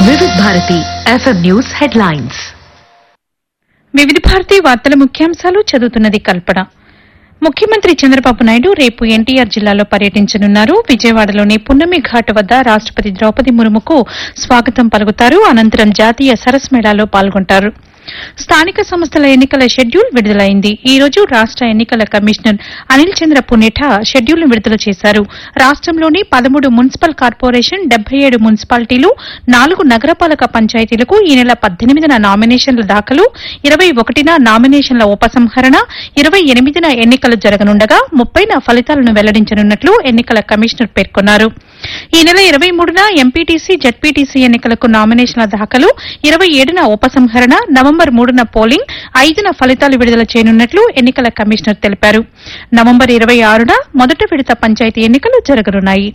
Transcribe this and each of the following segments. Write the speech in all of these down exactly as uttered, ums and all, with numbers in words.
వివిధ Bharati FM news headlines. వివిధ భారతి వార్తల ముఖ్యాంశాలు చదువుతున్నది కల్పన. ముఖ్యమంత్రి చంద్రబాబు నాయుడు రేపు ఎన్టీఆర్ జిల్లాలో పర్యటించనున్నారు. విజయవాడలోని పున్నమి ఘాట్ వద్ద రాష్టపతి ద్రౌపది ముర్ముకు స్వాగతం పలుకుతారు. అనంతరం జాతీయ సరస్ మేళాలో పాల్గొంటారు. స్థానిక సంస్థల ఎన్నికల షెడ్యూల్ విడుదలైంది. ఈ రోజు రాష్ట ఎన్నికల కమిషనర్ అనిల్ చంద్ర పునేఠా షెడ్యూల్ను విడుదల చేశారు. రాష్టంలోని పదమూడు మున్సిపల్ కార్పొరేషన్, డెబ్బై ఏడు మున్సిపాలిటీలు, నాలుగు నగరపాలక పంచాయతీలకు ఈ నెల పద్దెనిమిదిన నామినేషన్ల దాఖలు, ఇరవై ఒకటిన నామినేషన్ల ఉపసంహరణ, ఇరవై ఎనిమిదిన ఎన్నికలు జరగనుండగా ముప్పైన ఫలితాలను వెల్లడించనున్నట్లు ఎన్నికల కమిషనర్ పేర్కొన్నారు. ఈ నెల ఇరవై మూడున ఎంపీటీసీ, జడ్పీటీసీ ఎన్నికలకు నామినేషన్ల దాఖలు, ఇరవై ఏడున ఉపసంహరణ, నవంబర్ మూడున పోలింగ్, ఐదున ఫలితాలు విడుదల చేయనున్నట్లు ఎన్నికల కమిషనర్ తెలిపారు. నవంబర్ ఇరవై ఆరున మొదటి విడత పంచాయతీ ఎన్నికలు జరగనున్నాయి.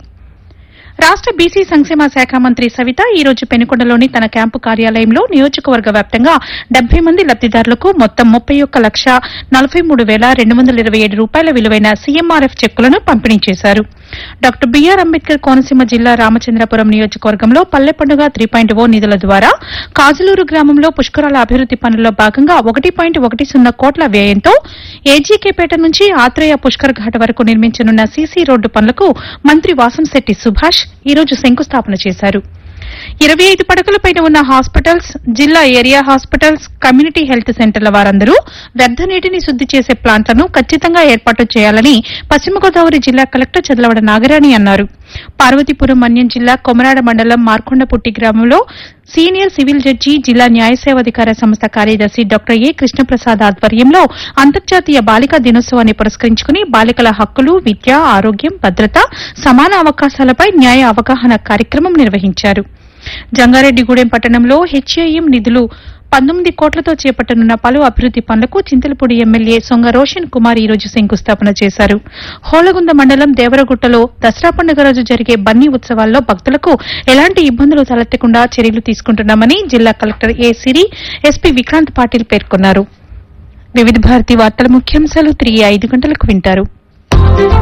రాష్ట బీసీ సంక్షేమ శాఖ మంత్రి సవిత ఈ రోజు పెనుకొండలోని తన క్యాంపు కార్యాలయంలో నియోజకవర్గ వ్యాప్తంగా డెబ్బై మంది లబ్దిదారులకు మొత్తం ముప్పై ఒక్క లక్ష నలభై మూడు వేల రెండు వందల ఇరవై ఏడు రూపాయల విలువైన సీఎంఆర్ఎఫ్ చెక్కులను పంపిణీ చేశారు. డాక్టర్ బీఆర్ అంబేద్కర్ కోనసీమ జిల్లా రామచంద్రపురం నియోజకవర్గంలో పల్లె పండుగ త్రీ పాయింట్ ఓ నిధుల ద్వారా కాజులూరు గ్రామంలో పుష్కరాల అభివృద్ది పనుల్లో భాగంగా ఒకటి పాయింట్ ఒకటి సున్నా కోట్ల వ్యయంతో ఏజీకేపేట నుంచి ఆత్రేయ పుష్కర్ ఘాట్ వరకు నిర్మించనున్న సీసీ రోడ్డు పనులకు మంత్రి వాసంశెట్టి సుభాష్ ఈ రోజు శంకుస్థాపన చేశారు. ఇరవై ఐదు పడకలపైన ఉన్న హాస్పిటల్స్, జిల్లా ఏరియా హాస్పిటల్స్, కమ్యూనిటీ హెల్త్ సెంటర్ల వారందరూ వ్యర్థ నీటిని శుద్ది చేసే ప్లాంట్లను ఖచ్చితంగా ఏర్పాటు చేయాలని పశ్చిమ గోదావరి జిల్లా కలెక్టర్ చదలవడ నాగరాణి అన్నారు. పార్వతీపురం మన్యం జిల్లా కొమరాడ మండలం మార్కొండపుట్టి గ్రామంలో సీనియర్ సివిల్ జడ్జి, జిల్లా న్యాయ సేవాధికార సంస్థ కార్యదర్శి డాక్టర్ ఏ కృష్ణప్రసాద్ ఆధ్వర్యంలో అంతర్జాతీయ బాలికా దినోత్సవాన్ని పురస్కరించుకుని బాలికల హక్కులు, విద్య, ఆరోగ్యం, భద్రత, సమాన అవకాశాలపై న్యాయ అవగాహన కార్యక్రమం నిర్వహించారు. జంగారెడ్డిగూడెం పట్టణంలో హెచ్ఏఎం నిధులు పంతొమ్మిది కోట్లతో చేపట్టనున్న పలు అభివృద్ది పనులకు చింతలపూడి ఎమ్మెల్యే సొంగ రోషన్ కుమార్ ఈ రోజు శంకుస్థాపన చేశారు. హోళగుంద మండలం దేవరగుట్టలో దసరా పండుగ రోజు జరిగే బన్నీ ఉత్సవాల్లో భక్తులకు ఎలాంటి ఇబ్బందులు తలెత్తకుండా చర్యలు తీసుకుంటున్నామని జిల్లా కలెక్టర్ ఏ సిరి, ఎస్పీ విక్రాంత్ పాటిల్ పేర్కొన్నారు. వివిధ భారతి వార్తల ముఖ్యాంశాలు తిరిగి ఐదు గంటలకు వింటారు.